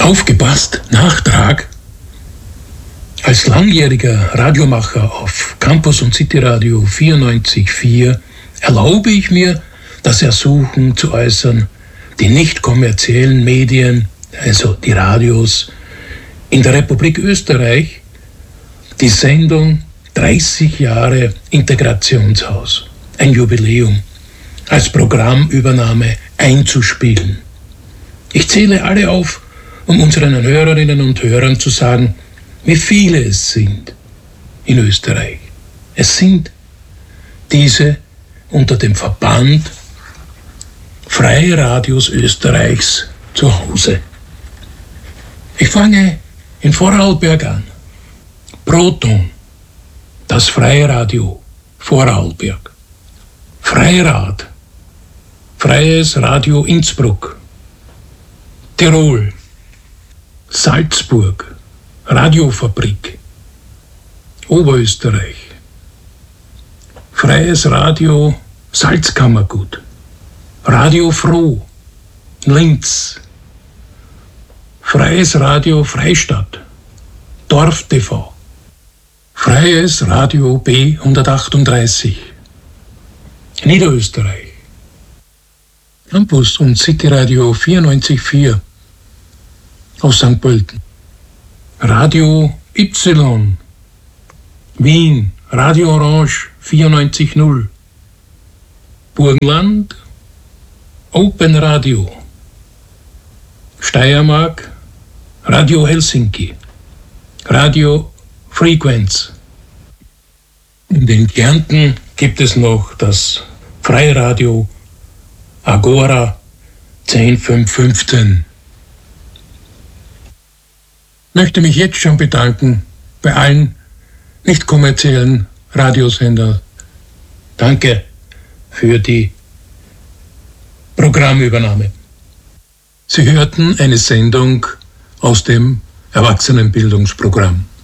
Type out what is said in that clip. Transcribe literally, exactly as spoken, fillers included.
Aufgepasst, Nachtrag. Als langjähriger Radiomacher auf Campus und City Radio vierundneunzig Komma vier erlaube ich mir, das Ersuchen zu äußern, die nicht kommerziellen Medien, also die Radios, in der Republik Österreich die Sendung dreißig Jahre Integrationshaus, ein Jubiläum, als Programmübernahme einzuspielen. Ich zähle alle auf, um unseren Hörerinnen und Hörern zu sagen, wie viele es sind in Österreich. Es sind diese unter dem Verband Freie Radios Österreichs zu Hause. Ich fange in Vorarlberg an. Proton, das Freie Radio Vorarlberg. Freirad, Freies Radio Innsbruck. Tirol, Salzburg, Radiofabrik. Oberösterreich, Freies Radio Salzkammergut. Radio Froh, Linz. Freies Radio Freistadt, Dorf T V. Freies Radio B hundertachtunddreißig, Niederösterreich. Campus und City Radio vierundneunzig Komma vier aus Sankt Pölten. Radio Y, Wien, Radio Orange vierundneunzig Komma null. Burgenland, Open Radio. Steiermark, Radio Helsinki. Radio Frequenz. In den Kärnten gibt es noch das Freiradio Agora zehn fünf fünfzehn. Ich möchte mich jetzt schon bedanken bei allen nicht kommerziellen Radiosendern. Danke für die Programmübernahme. Sie hörten eine Sendung aus dem Erwachsenenbildungsprogramm.